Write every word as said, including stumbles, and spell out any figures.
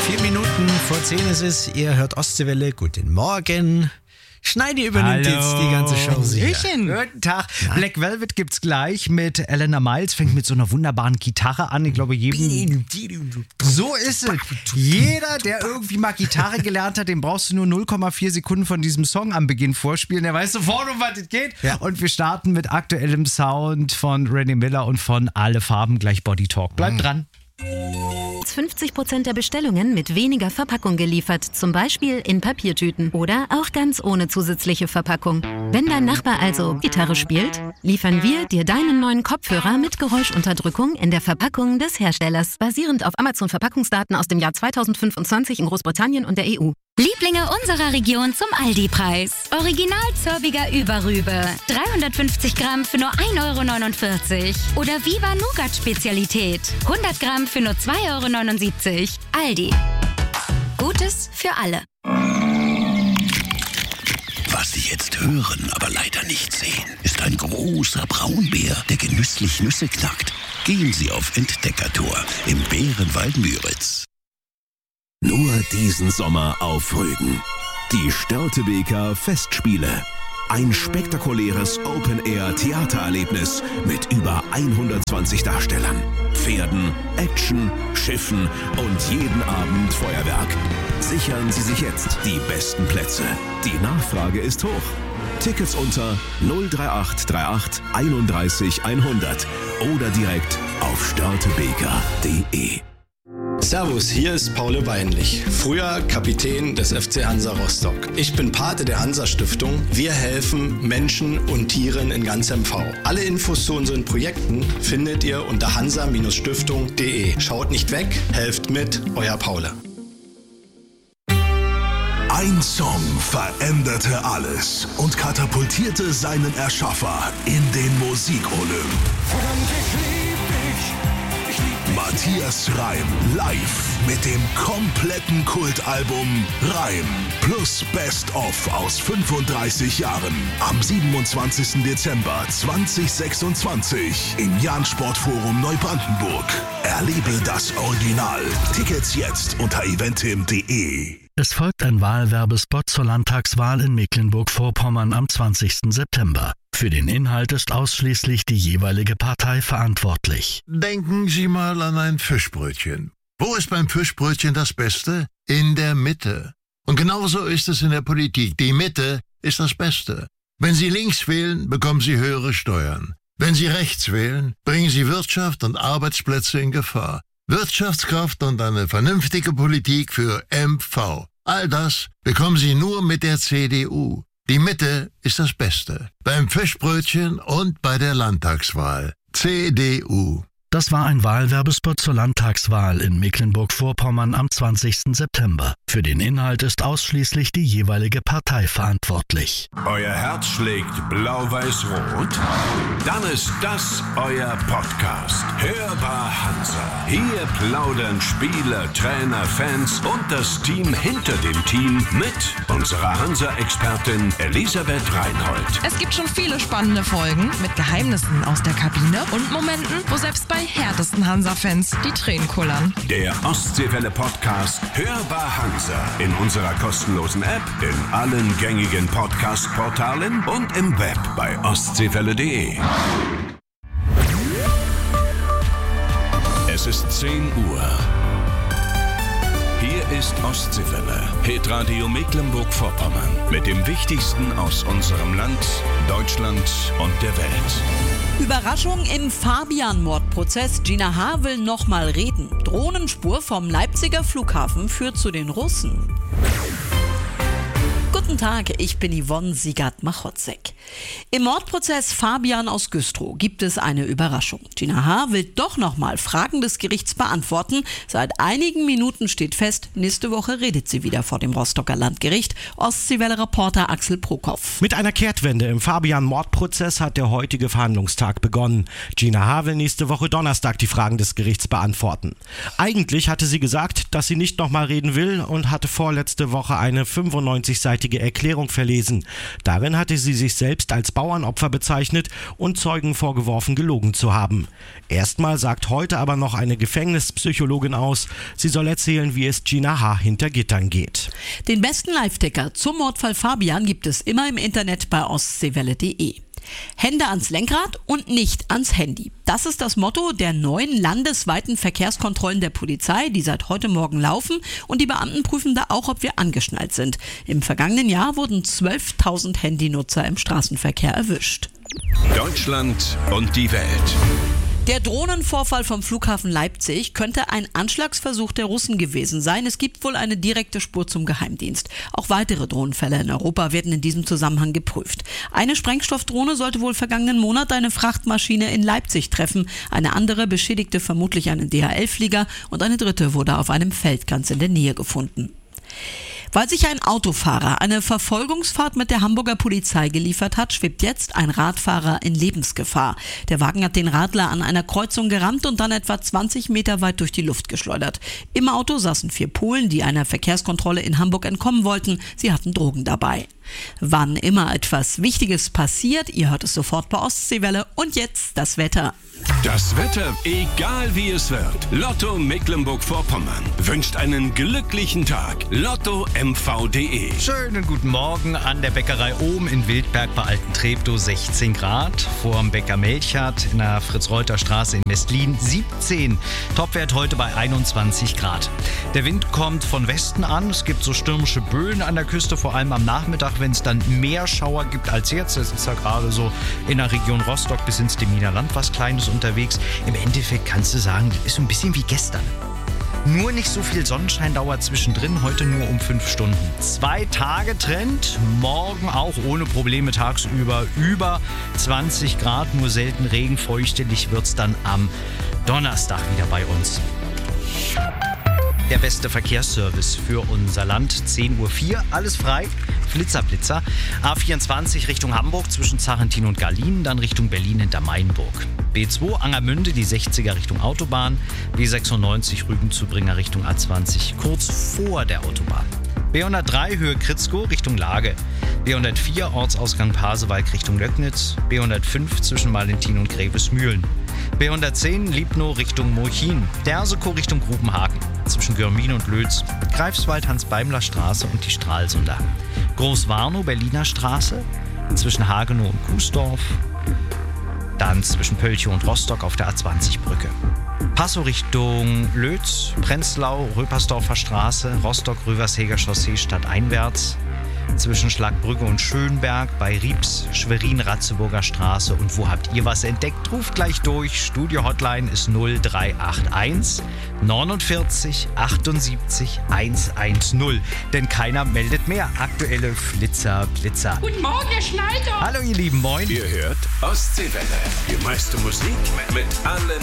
Vier Minuten vor zehn ist es. Ihr hört Ostseewelle. Guten Morgen. Schneidi übernimmt Hallo. jetzt die ganze Show hier. Hallöchen. Guten Tag. Ja. Black Velvet gibt's gleich mit Elena Miles. Fängt mit so einer wunderbaren Gitarre an. Ich glaube, jedem... So ist es. Jeder, der irgendwie mal Gitarre gelernt hat, dem brauchst du nur null Komma vier Sekunden von diesem Song am Beginn vorspielen. Der weiß sofort, um was es geht. Ja. Und wir starten mit aktuellem Sound von Randy Miller und von Alle Farben gleich Body Talk. Bleibt mhm. dran. fünfzig Prozent der Bestellungen mit weniger Verpackung geliefert, zum Beispiel in Papiertüten oder auch ganz ohne zusätzliche Verpackung. Wenn dein Nachbar also Gitarre spielt, liefern wir dir deinen neuen Kopfhörer mit Geräuschunterdrückung in der Verpackung des Herstellers, basierend auf Amazon-Verpackungsdaten aus dem Jahr zweitausendfünfundzwanzig in Großbritannien und der E U. Lieblinge unserer Region zum Aldi-Preis. Original Zörbiger Überrübe. dreihundertfünfzig Gramm für nur ein Euro neunundvierzig. Oder Viva Nougat Spezialität. hundert Gramm für nur zwei Euro neunundsiebzig. Aldi. Gutes für alle. Was Sie jetzt hören, aber leider nicht sehen, ist ein großer Braunbär, der genüsslich Nüsse knackt. Gehen Sie auf Entdeckertour im Bärenwald Müritz. Nur diesen Sommer auf Rügen. Die Störtebeker Festspiele. Ein spektakuläres Open-Air-Theatererlebnis mit über hundertzwanzig Darstellern, Pferden, Action, Schiffen und jeden Abend Feuerwerk. Sichern Sie sich jetzt die besten Plätze. Die Nachfrage ist hoch. Tickets unter null drei acht drei acht einunddreißig hundert oder direkt auf störtebeker punkt de. Servus, hier ist Paul Weinlich, früher Kapitän des F C Hansa Rostock. Ich bin Pate der Hansa-Stiftung. Wir helfen Menschen und Tieren in ganz M V. Alle Infos zu unseren Projekten findet ihr unter hansa Stiftung punkt de. Schaut nicht weg, helft mit, euer Paul. Ein Song veränderte alles und katapultierte seinen Erschaffer in den Musikolymp. Matthias Reim live mit dem kompletten Kultalbum Reim plus Best of aus fünfunddreißig Jahren am siebenundzwanzigsten Dezember zweitausendsechsundzwanzig im Jahn-Sportforum Neubrandenburg. Erlebe das Original. Tickets jetzt unter eventim punkt de. Es folgt ein Wahlwerbespot zur Landtagswahl in Mecklenburg-Vorpommern am zwanzigsten September. Für den Inhalt ist ausschließlich die jeweilige Partei verantwortlich. Denken Sie mal an ein Fischbrötchen. Wo ist beim Fischbrötchen das Beste? In der Mitte. Und genauso ist es in der Politik. Die Mitte ist das Beste. Wenn Sie links wählen, bekommen Sie höhere Steuern. Wenn Sie rechts wählen, bringen Sie Wirtschaft und Arbeitsplätze in Gefahr. Wirtschaftskraft und eine vernünftige Politik für M V. All das bekommen Sie nur mit der C D U. Die Mitte ist das Beste. Beim Fischbrötchen und bei der Landtagswahl. C D U. Das war ein Wahlwerbespot zur Landtagswahl in Mecklenburg-Vorpommern am zwanzigsten September. Für den Inhalt ist ausschließlich die jeweilige Partei verantwortlich. Euer Herz schlägt blau-weiß-rot? Dann ist das euer Podcast. Hörbar Hansa. Hier plaudern Spieler, Trainer, Fans und das Team hinter dem Team mit unserer Hansa-Expertin Elisabeth Reinhold. Es gibt schon viele spannende Folgen mit Geheimnissen aus der Kabine und Momenten, wo selbst bei härtesten Hansa-Fans die Tränen kullern. Der Ostseewelle-Podcast Hörbar Hansa in unserer kostenlosen App, in allen gängigen Podcast-Portalen und im Web bei ostseewelle punkt de. Es ist zehn Uhr. Hier ist Ostseewelle, Hitradio Mecklenburg-Vorpommern mit dem Wichtigsten aus unserem Land, Deutschland und der Welt. Überraschung im Fabian-Mordprozess. Gina H. will nochmal reden. Drohnenspur vom Leipziger Flughafen führt zu den Russen. Guten Tag, ich bin Yvonne Siegert-Machotzek. Im Mordprozess Fabian aus Güstrow gibt es eine Überraschung. Gina H. will doch nochmal Fragen des Gerichts beantworten. Seit einigen Minuten steht fest, nächste Woche redet sie wieder vor dem Rostocker Landgericht. Ostseewelle-Reporter Axel Prokopf. Mit einer Kehrtwende im Fabian-Mordprozess hat der heutige Verhandlungstag begonnen. Gina H. will nächste Woche Donnerstag die Fragen des Gerichts beantworten. Eigentlich hatte sie gesagt, dass sie nicht nochmal reden will und hatte vorletzte Woche eine fünfundneunzigseitige Erklärung verlesen. Darin hatte sie sich selbst als Bauernopfer bezeichnet und Zeugen vorgeworfen, gelogen zu haben. Erstmal sagt heute aber noch eine Gefängnispsychologin aus, sie soll erzählen, wie es Gina H. hinter Gittern geht. Den besten Live-Ticker zum Mordfall Fabian gibt es immer im Internet bei ostseewelle punkt de. Hände ans Lenkrad und nicht ans Handy. Das ist das Motto der neuen landesweiten Verkehrskontrollen der Polizei, die seit heute Morgen laufen, und die Beamten prüfen da auch, ob wir angeschnallt sind. Im vergangenen Jahr wurden zwölftausend Handynutzer im Straßenverkehr erwischt. Deutschland und die Welt. Der Drohnenvorfall vom Flughafen Leipzig könnte ein Anschlagsversuch der Russen gewesen sein. Es gibt wohl eine direkte Spur zum Geheimdienst. Auch weitere Drohnenfälle in Europa werden in diesem Zusammenhang geprüft. Eine Sprengstoffdrohne sollte wohl vergangenen Monat eine Frachtmaschine in Leipzig treffen. Eine andere beschädigte vermutlich einen D H L-Flieger und eine dritte wurde auf einem Feld ganz in der Nähe gefunden. Weil sich ein Autofahrer eine Verfolgungsfahrt mit der Hamburger Polizei geliefert hat, schwebt jetzt ein Radfahrer in Lebensgefahr. Der Wagen hat den Radler an einer Kreuzung gerammt und dann etwa zwanzig Meter weit durch die Luft geschleudert. Im Auto saßen vier Polen, die einer Verkehrskontrolle in Hamburg entkommen wollten. Sie hatten Drogen dabei. Wann immer etwas Wichtiges passiert, ihr hört es sofort bei Ostseewelle. Und jetzt das Wetter. Das Wetter, egal wie es wird. Lotto Mecklenburg-Vorpommern wünscht einen glücklichen Tag. Lotto M V punkt de. Schönen guten Morgen an der Bäckerei Ohm in Wildberg bei Alten Treptow, sechzehn Grad. Vorm Bäcker Melchert in der Fritz-Reuter-Straße in Westlin siebzehn. Topwert heute bei einundzwanzig Grad. Der Wind kommt von Westen an. Es gibt so stürmische Böen an der Küste, vor allem am Nachmittag, wenn es dann mehr Schauer gibt als jetzt. Es ist ja gerade so in der Region Rostock bis ins Deminer Land was Kleines unterwegs. Im Endeffekt kannst du sagen, das ist so ein bisschen wie gestern. Nur nicht so viel Sonnenschein dauert zwischendrin, heute nur um fünf Stunden. Zwei Tage Trend, morgen auch ohne Probleme tagsüber über zwanzig Grad, nur selten regenfeuchtelig wird's dann am Donnerstag wieder bei uns. Der beste Verkehrsservice für unser Land, zehn Uhr vier, alles frei, Flitzer-Blitzer. A vierundzwanzig Richtung Hamburg zwischen Zarentin und Garlin, dann Richtung Berlin hinter Mainburg. B zwei Angermünde, die sechziger Richtung Autobahn, B sechsundneunzig Rügen-Zubringer Richtung A zwanzig, kurz vor der Autobahn. B hundertdrei Höhe Kritzkow Richtung Lage, B hundertvier Ortsausgang Pasewalk Richtung Löcknitz, B hundertfünf zwischen Valentin und Grevesmühlen, B hundertzehn Liebnow Richtung Murchin, Dersekow Richtung Grubenhagen, zwischen Görmin und Lötz, Greifswald Hans-Beimler-Straße und die Stralsunder, Großwarnow Berliner Straße, zwischen Hagenow und Kuesdorf, dann zwischen Pölchow und Rostock auf der A zwanzig Brücke. Passow Richtung Lötz, Prenzlau, Röpersdorfer Straße, Rostock-Röversheger Chaussee stadteinwärts, zwischen Schlagbrügge und Schönberg, bei Riebs, Schwerin-Ratzeburger Straße. Und wo habt ihr was entdeckt? Ruft gleich durch. Studio-Hotline ist null drei acht eins neunundvierzig achtundsiebzig hundertzehn. Denn keiner meldet mehr. Aktuelle Flitzer, Blitzer. Guten Morgen, Herr Schneider. Hallo ihr Lieben, moin. Ihr hört Ostseewelle. Die meiste Musik mit allen